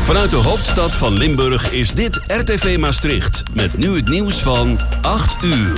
Vanuit de hoofdstad van Limburg is dit RTV Maastricht. Met nu het nieuws van 8 uur.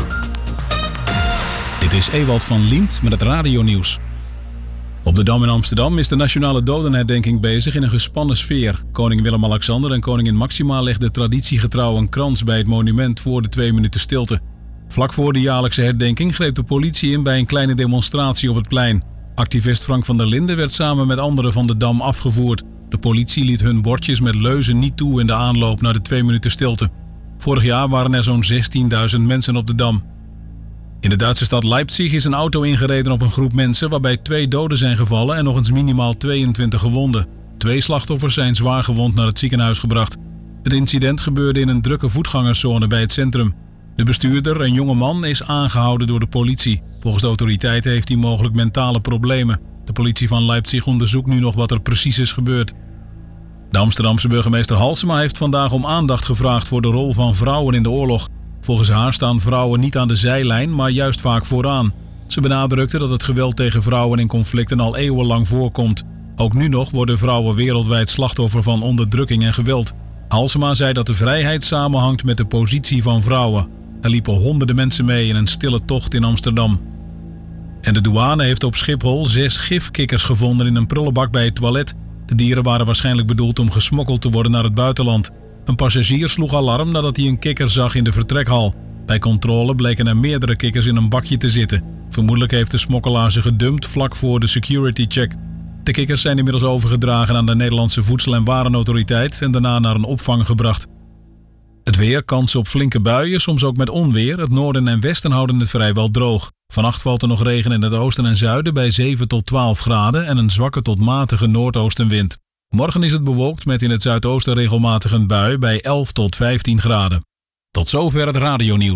Dit is Ewald van Liemt met het radionieuws. Op de Dam in Amsterdam is de nationale dodenherdenking bezig in een gespannen sfeer. Koning Willem-Alexander en koningin Maxima legden traditiegetrouw een krans bij het monument voor de 2 minuten stilte. Vlak voor de jaarlijkse herdenking greep de politie in bij een kleine demonstratie op het plein. Activist Frank van der Linden werd samen met anderen van de Dam afgevoerd. De politie liet hun bordjes met leuzen niet toe in de aanloop naar de 2 minuten stilte. Vorig jaar waren er zo'n 16.000 mensen op de Dam. In de Duitse stad Leipzig is een auto ingereden op een groep mensen waarbij 2 doden zijn gevallen en nog eens minimaal 22 gewonden. 2 slachtoffers zijn zwaar gewond naar het ziekenhuis gebracht. Het incident gebeurde in een drukke voetgangerszone bij het centrum. De bestuurder, een jonge man, is aangehouden door de politie. Volgens de autoriteiten heeft hij mogelijk mentale problemen. De politie van Leipzig onderzoekt nu nog wat er precies is gebeurd. De Amsterdamse burgemeester Halsema heeft vandaag om aandacht gevraagd voor de rol van vrouwen in de oorlog. Volgens haar staan vrouwen niet aan de zijlijn, maar juist vaak vooraan. Ze benadrukte dat het geweld tegen vrouwen in conflicten al eeuwenlang voorkomt. Ook nu nog worden vrouwen wereldwijd slachtoffer van onderdrukking en geweld. Halsema zei dat de vrijheid samenhangt met de positie van vrouwen. Er liepen honderden mensen mee in een stille tocht in Amsterdam. En de douane heeft op Schiphol 6 gifkikkers gevonden in een prullenbak bij het toilet. De dieren waren waarschijnlijk bedoeld om gesmokkeld te worden naar het buitenland. Een passagier sloeg alarm nadat hij een kikker zag in de vertrekhal. Bij controle bleken er meerdere kikkers in een bakje te zitten. Vermoedelijk heeft de smokkelaar ze gedumpt vlak voor de security check. De kikkers zijn inmiddels overgedragen aan de Nederlandse Voedsel- en Warenautoriteit en daarna naar een opvang gebracht. Het weer, kans op flinke buien, soms ook met onweer. Het noorden en westen houden het vrijwel droog. Vannacht valt er nog regen in het oosten en zuiden bij 7 tot 12 graden en een zwakke tot matige noordoostenwind. Morgen is het bewolkt met in het zuidoosten regelmatig een bui bij 11 tot 15 graden. Tot zover het radionieuws.